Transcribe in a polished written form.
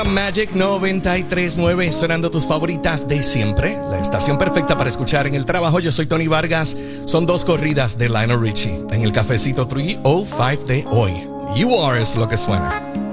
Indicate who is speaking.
Speaker 1: Magic 93.9, sonando tus favoritas de siempre. La estación perfecta para escuchar en el trabajo. Yo soy Tony Vargas. Son dos corridas de Lionel Richie en el cafecito 305 de hoy. You Are es lo que suena.